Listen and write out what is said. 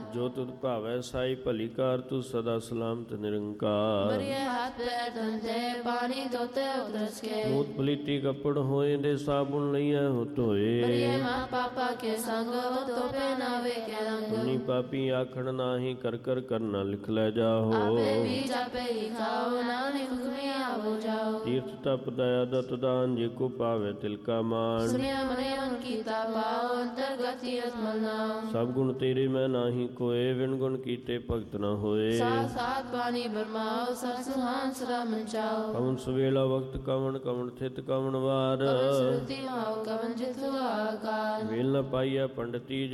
ਜੋ ਤੁਧ ਭਾਵੈ ਸਾਈ ਭਲੀ ਕਾਰ, ਤੂੰ ਸਦਾ ਸਲਾਮਤ ਨਿਰੰਕਾਰ। ਬਰੀਏ ਹੱਥ ਪੈਰ ਧੋਤੇ, ਪਾਣੀ ਧੋਤੇ ਉਤਰਸ ਕੇ। ਮੂਤ ਪਲੀਤੀ ਕੱਪੜ ਹੋਏ, ਦੇ ਸਾਬੁਨ ਲਈਐ ਹੋ ਧੋਏ। ਬਰੀਏ ਮਾਂ ਪਾਪਾ ਕੇ ਸੰਗ, ਤੋਪੇ ਨਾ ਵੇਖੇ ਰੰਗ। ਪੁਨੀ ਪਾਪੀ ਆਖਣ ਨਾਹੀ, ਕਰ ਕਰ ਕਰਨਾ ਲਿਖ ਲੈ ਜਾਹੋ। ਆਪੇ ਵੀ ਜਾਪੇ ਹੀ ਖਾਓ, ਨਾਨਕ ਹੁਕਮੇ ਆਵੋ ਜਾਓ। ਤੀਰਥ ਤਪ ਦਇਆ ਦਤ ਦਾਨ, ਜੇ ਕੋ ਪਾਵੇ ਤਿਲ ਕਾ ਮਾਨ। ਸੁਣਿਆ ਮਨੇ ਮਨ ਕੀਤਾ ਪਾਓ, ਅੰਤਰਗਤ ਤੀਰਥ ਮਲ ਨਾਮ। ਸਭ ਗੁਣ ਤੇਰੇ ਮੈਂ ਨਾਹੀ ਕੋਏ, ਵਿਣ ਗੁਣ ਕੀਤੇ ਭਗਤ ਨ ਹੋਏ। ਸਾਥ ਸਾਥ ਪਾਣੀ ਬਰਮਾਓ, ਸਰ ਸੁਹਾਨ ਸਦਾ ਮੰਚਾਓ। ਕਵਨ ਸਵੇਲਾ ਵਕਤ ਕਵਨ, ਕਵਨ ਥਿਤ ਕਵਨ ਵਾਰ। ਕਵਨ ਸੁਰਤੀ ਮਾਓ, ਕਵਨ ਜਿਤੁ ਆਕਾਰ। ਵੇਲ ਨ ਪਾਈਐ ਪੰਡਤੀ